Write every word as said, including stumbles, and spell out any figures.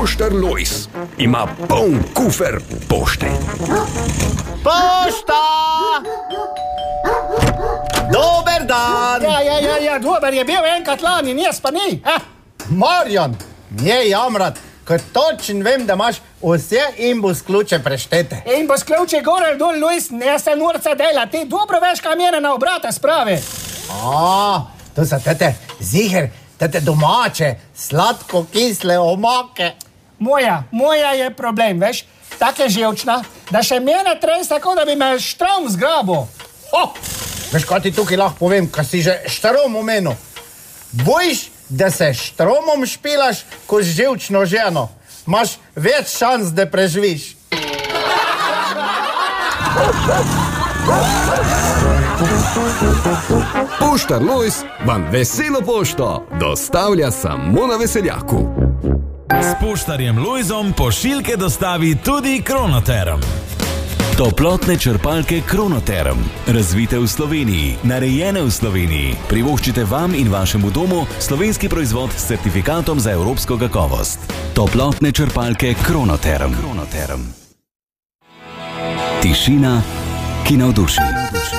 Poštar Lojz ima poln kufer pošte. Pošta! Dober dan! Ja, ja, ja, ja, dober je bil enkrat lani, njes pa ni. Ha? Marjan, nije jamrat, ker točen vem, da imaš vse imbus ključe preštete. Imbus ključe gore dol, Lojz, ne se norca dela, ti dobro veš, kam mene na obrate spravi. A, to so tete ziher, tete domače, sladko-kisle omake. Moja, moja je problem, veš, tako je živčna, da še mene trese tako, da bi me štrom zgrabil. Ho! Veš, kaj ti tukaj lahko povem, kaj si že štrom omenil. Bojiš, da se štromom špilaš, ko z živčno ženo. Imaš več šans, da preživiš. Poštar Lojz vam veselo pošto dostavlja samo na veseljaku. S poštarjem Lojzom pošiljke dostavi tudi Kronoterm. Toplotne črpalke Kronoterm, razvite v Sloveniji, narejene v Sloveniji. Privoščite vam in vašemu domu slovenski proizvod s certifikatom za evropsko kakovost. Toplotne črpalke Kronoterm. Kronoterm. Tišina, ki navduši.